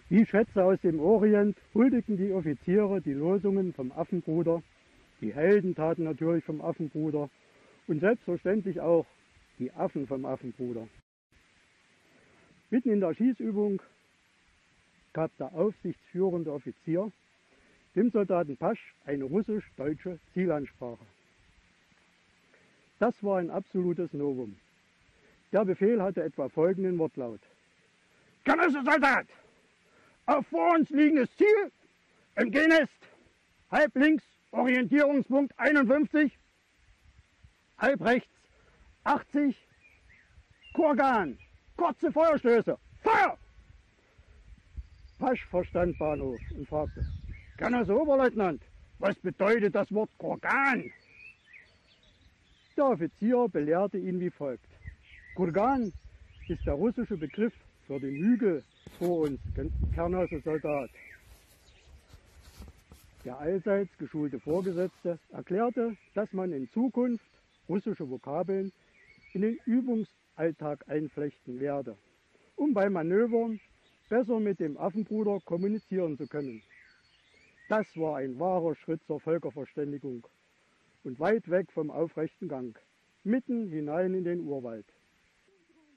Wie Schätze aus dem Orient huldigten die Offiziere die Losungen vom Affenbruder, die Heldentaten natürlich vom Affenbruder und selbstverständlich auch die Affen vom Affenbruder. Mitten in der Schießübung gab der aufsichtsführende Offizier dem Soldaten Pasch eine russisch-deutsche Zielansprache. Das war ein absolutes Novum. Der Befehl hatte etwa folgenden Wortlaut: Genosse Soldat, auf vor uns liegendes Ziel, entgegennest, halb links, Orientierungspunkt 51, halb rechts, 80, Kurgan, kurze Feuerstöße, Feuer! Pasch verstand Bahnhof und fragte: Genosse Oberleutnant, was bedeutet das Wort Kurgan? Der Offizier belehrte ihn wie folgt: Kurgan ist der russische Begriff für den Hügel vor uns, Genosse Soldat. Der allseits geschulte Vorgesetzte erklärte, dass man in Zukunft russische Vokabeln in den Übungsalltag einflechten werde, um bei Manövern besser mit dem Affenbruder kommunizieren zu können. Das war ein wahrer Schritt zur Völkerverständigung und weit weg vom aufrechten Gang, mitten hinein in den Urwald.